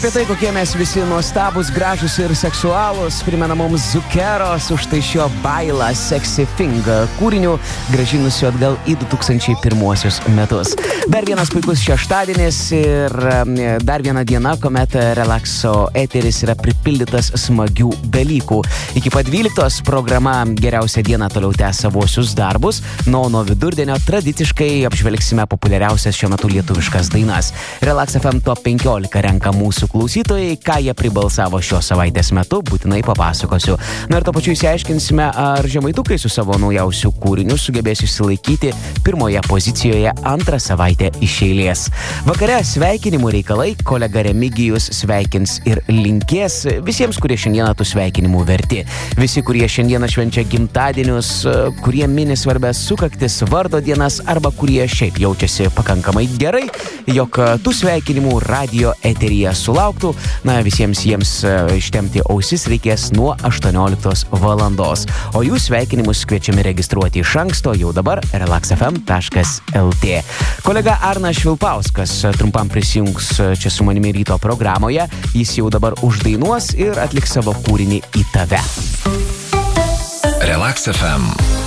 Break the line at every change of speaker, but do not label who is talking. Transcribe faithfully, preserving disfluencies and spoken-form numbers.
apie tai, kokie mes visi nuostabus, gražus ir seksualūs, primena mums Zukeros už tai šio bailą Sexy Thing kūrinių grąžinusio atgal į du tūkstančiai pirmuosius metus. Dar vienas puikus šeštadienis ir dar viena diena, kuomet Relaxo eteris yra pripildytas smagių dalykų. Iki pat dvyliktos programa Geriausia diena toliau tęs savosius darbus, nuo nuo vidurdienio tradiciškai apžvelgsime populiariausias šiuo metu lietuviškas dainas. Relax F M Top penkiolika renka mūsų klausytojai, ką jie pribalsavo šios savaitės metu, būtinai papasakosiu. Na ir to pačiu įsiaiškinsime, ar žemaitukai su savo naujausiu kūriniu sugebės išsilaikyti pirmoje pozicijoje antrą savaitę iš eilės. Vakare sveikinimų reikalai, kolega Remigijus sveikins ir linkės visiems, kurie šiandieną tų sveikinimų verti. Visi, kurie šiandieną švenčia gimtadienius, kurie mini svarbės sukaktis, vardo dienas arba kurie šiaip jaučiasi pakankamai gerai, jog tų sveikinimų radio eteryje sulauktų. Na, visiems jiems ištemti ausis reikės nuo aštuonioliktos valandos. O jų sveikinimus kviečiami registruoti iš anksto jau dabar relax f m taškas l t. Kolega Arnas Švilpauskas trumpam prisijungs čia su manimi ryto programoje. Jis jau dabar uždainuos ir atliks savo kūrinį Į tave.
Relax F M.